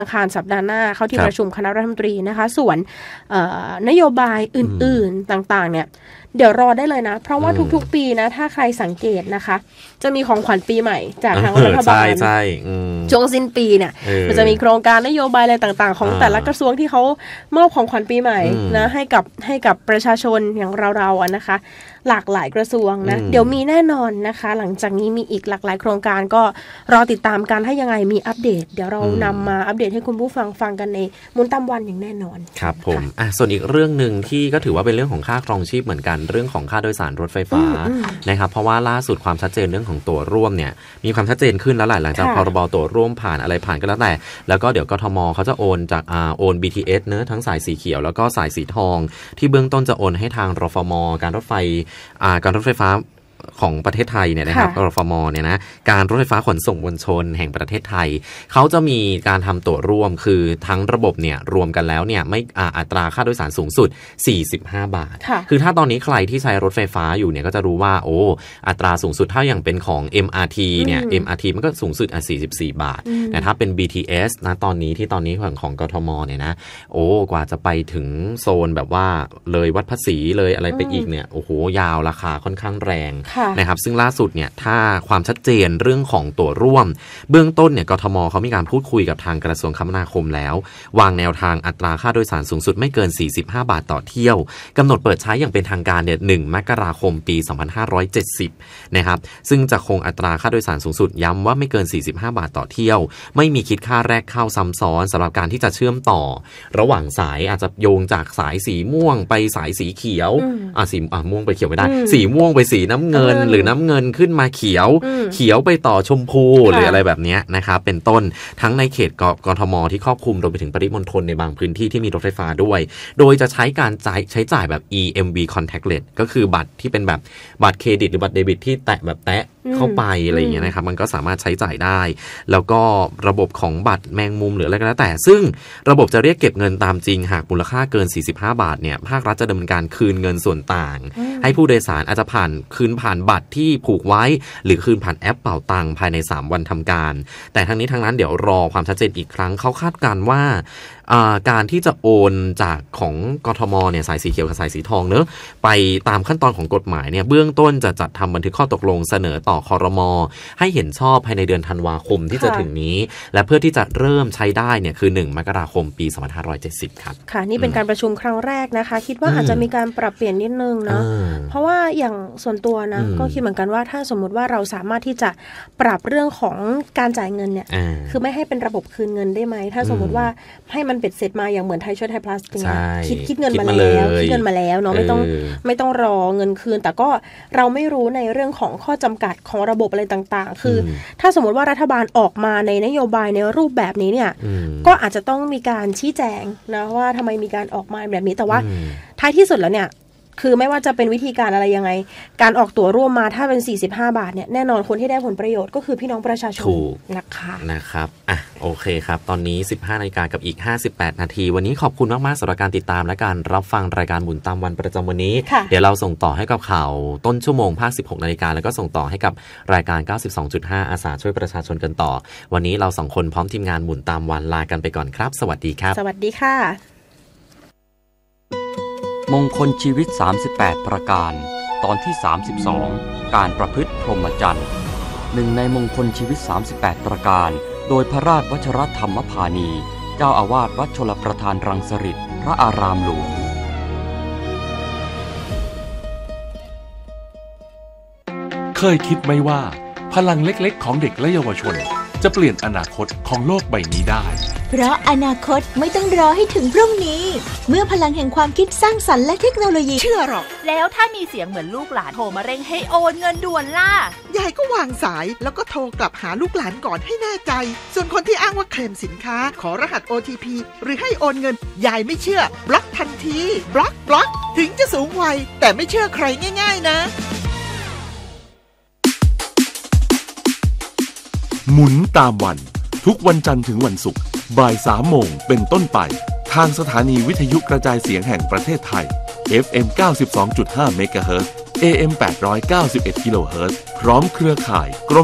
อังคารสัปดาห์หน้าเข้าที่ประชุมคณะรัฐมนตรีนะคะส่วนนโยบายอื่นๆต่างๆเนี่ยเดี๋ยวรอได้เลยนะเพราะว่าทุกๆปีนะถ้าใครสังเกตนะคะจะมีของขวัญปีใหม่จากทางรัฐบาลใช่ช่วงสิ้นปีเนี่ยมันจะมีโครงการนโยบายอะไรต่างๆของแต่ละกระทรวงที่เขามอบของขวัญปีใหม่นะให้กับประชาชนอย่างเราๆนะคะหลากหลายกระทรวงนะเดี๋ยวมีแน่นอนนะคะหลังจากนี้มีอีกหลากหลายโครงการก็รอติดตามกันถ้ายังไงมีอัปเดตเดี๋ยวเรานำมาอัปเดตให้คุณผู้ฟังกันในมุนตามวันอย่างแน่นอนครับผมส่วนอีกเรื่องนึงที่ก็ถือว่าเป็นเรื่องของค่าครองชีพเหมือนกันเรื่องของค่าโดยสารรถไฟฟ้านะครับเพราะว่าล่าสุดความชัดเจนเรื่องของตั๋วร่วมเนี่ยมีความชัดเจนขึ้นแล้วหลังจากพรบตั๋วร่วมผ่านอะไรผ่านก็แล้วแต่แล้วก็เดี๋ยวกทมเขาจะโอนจากโอน BTS เนอะทั้งสายสีเขียวแล้วก็สายสีทองที่เบื้องต้นจะโอนให้ทางรฟม.การรถไฟฟ้าของประเทศไทยเนี่ยนะครับรฟม.เนี่ยนะการรถไฟฟ้าขนส่งมวลชนแห่งประเทศไทยเขาจะมีการทำตั๋วร่วมคือทั้งระบบเนี่ยรวมกันแล้วเนี่ยไม่อัตราค่าโดยสารสูงสุด45 บาทคือถ้าตอนนี้ใครที่ใช้รถไฟฟ้าอยู่เนี่ยก็จะรู้ว่าโอ้อัตราสูงสุดถ้าอย่างเป็นของ MRT เนี่ย MRT มันก็สูงสุด44 บาทแต่ถ้าเป็น BTS นะตอนนี้ของกทมเนี่ยนะโอ้กว่าจะไปถึงโซนแบบว่าเลยวัดภาษีเลยอะไรไปอีกเนี่ยโอ้โหยาวราคาค่อนข้างแรงนะครับซึ่งล่าสุดเนี่ยถ้าความชัดเจนเรื่องของตั๋วร่วมเบื้องต้นเนี่ยกทมเขามีการพูดคุยกับทางกระทรวงคมนาคมแล้ววางแนวทางอัตราค่าโดยสารสูงสุดไม่เกิน45 บาทต่อเที่ยวกำหนดเปิดใช้อย่างเป็นทางการเนี่ย1 มกราคมปี 2570นะครับซึ่งจะคงอัตราค่าโดยสารสูงสุดย้ำว่าไม่เกิน45 บาทต่อเที่ยวไม่มีคิดค่าแรกเข้าซ้ำซ้อนสำหรับการที่จะเชื่อมต่อระหว่างสายอาจจะโยงจากสายสีม่วงไปสายสีเขียวสีม่วงไปเขียวไม่ได้สีม่วงไปสีน้ำเงินหรือน้ำเงินขึ้นมาเขียวไปต่อชมพูหรืออะไรแบบนี้นะครับเป็นต้นทั้งในเขตกทมที่ครอบคลุมรวมไปถึงปริมณฑลในบางพื้นที่ที่มีรถไฟฟ้าด้วยโดยจะใช้การใช้จ่ายแบบ EMV contactless ก็คือบัตรที่เป็นแบบบัตรเครดิตหรือบัตรเดบิตที่แตะเข้าไปอะไรอย่างเงี้ยนะครับมันก็สามารถใช้จ่ายได้แล้วก็ระบบของบัตรแมงมุมหรืออะไรก็แล้วแต่ซึ่งระบบจะเรียกเก็บเงินตามจริงหากมูลค่าเกิน45 บาทเนี่ยภาครัฐจะดำเนินการคืนเงินส่วนต่างให้ผู้โดยสารอาจจะคืนผ่านบัตรที่ผูกไว้หรือคืนผ่านแอปเป๋าตังภายใน3 วันทำการแต่ทั้งนี้ทั้งนั้นเดี๋ยวรอความชัดเจนอีกครั้งเขาคาดการณ์ว่าการที่จะโอนจากของกทมเนี่ยสายสีเขียวกับสายสีทองเนอะไปตามขั้นตอนของกฎหมายเนี่ยเบื้องต้นจะจัดทำบันทึกข้อตกลงเสนอต่อครม.ให้เห็นชอบภายในเดือนธันวาคมที่จะถึงนี้และเพื่อที่จะเริ่มใช้ได้เนี่ยคือ1 มกราคมปี 2570ครับค่ะนี่เป็นการประชุมครั้งแรกนะคะคิดว่าอาจจะมีการปรับเปลี่ยนนิดนึงเนาะเพราะว่าอย่างส่วนตัวนะก็คิดเหมือนกันว่าถ้าสมมุติว่าเราสามารถที่จะปรับเรื่องของการจ่ายเงินเนี่ยคือไม่ให้เป็นระบบคืนเงินได้ไหมถ้าสมมุติว่าให้มันเบ็ดเสร็จมาอย่างเหมือนไทยช่วยไทยพลัสอย่างเงี้ยคิดเงินมาแล้วเนาะไม่ต้องรอเงินคืนแต่ก็เราไม่รู้ในเรื่องของข้อจำกัดของระบบอะไรต่างๆคือถ้าสมมติว่ารัฐบาลออกมาในนโยบายในรูปแบบนี้เนี่ยก็อาจจะต้องมีการชี้แจงนะว่าทำไมมีการออกมาแบบนี้แต่ว่าท้ายที่สุดแล้วเนี่ยคือไม่ว่าจะเป็นวิธีการอะไรยังไงการออกตั๋วร่วมมาถ้าเป็น45 บาทเนี่ยแน่นอนคนที่ได้ผลประโยชน์ก็คือพี่น้องประชาชนนะครับโอเคครับตอนนี้ 15 นาฬิกากับอีก58 นาทีวันนี้ขอบคุณมากๆสำหรับการติดตามและการรับฟังรายการหมุนตามวันประจำวันนี้เดี๋ยวเราส่งต่อให้กับข่าวต้นชั่วโมงภาค 16 นาฬิกาแล้วก็ส่งต่อให้กับรายการ 92.5 อาสาช่วยประชาชนกันต่อวันนี้เรา2 คนพร้อมทีมงานหมุนตามวันลากันไปก่อนครับสวัสดีครับสวัสดีค่ะมงคลชีวิต38ประการตอนที่32การประพฤติพรหมจรรย์หนึ่งในมงคลชีวิต38ประการโดยพระราชวชรธรรมพานีเจ้าอาวาสวัดชลประทานรังสฤษฎ์พระอารามหลวงเคยคิดไหมว่าพลังเล็กๆของเด็กและเยาวชนจะเปลี่ยนอนาคตของโลกใบนี้ได้เพราะอนาคตไม่ต้องรอให้ถึงพรุ่งนี้เมื่อพลังแห่งความคิดสร้างสรรค์และเทคโนโลยีเชื่อหรอกแล้วถ้ามีเสียงเหมือนลูกหลานโทรมาเร่งให้โอนเงินด่วนล่ะยายก็วางสายแล้วก็โทรกลับหาลูกหลานก่อนให้แน่ใจส่วนคนที่อ้างว่าเคลมสินค้าขอรหัส OTP หรือให้โอนเงินยายไม่เชื่อบล็อกทันทีบล็อกถึงจะสูงวัยแต่ไม่เชื่อใครง่ายๆนะหมุนตามวันทุกวันจันทร์ถึงวันศุกร์บ่าย 3 โมงเป็นต้นไปทางสถานีวิทยุกระจายเสียงแห่งประเทศไทย FM 92.5 เมกะเฮิรตซ์ AM 891 กิโลเฮิรตซ์พร้อมเครือข่าย